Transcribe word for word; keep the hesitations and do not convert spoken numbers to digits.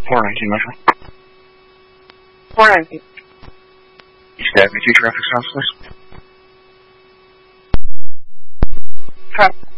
four nineteen Metro. four nineteen. East Avenue two traffic stops, please. Traffic.